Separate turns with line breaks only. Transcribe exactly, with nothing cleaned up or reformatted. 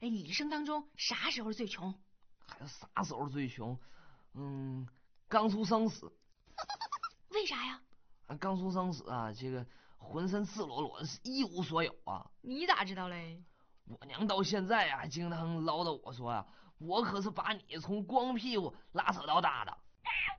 哎，你一生当中啥时候最穷？
还有啥时候最穷？嗯，刚出生时。
为啥呀？
刚出生时啊，这个浑身赤裸裸，是一无所有啊。
你咋知道嘞？
我娘到现在啊，经常唠叨我说呀、啊，我可是把你从光屁股拉扯到大的。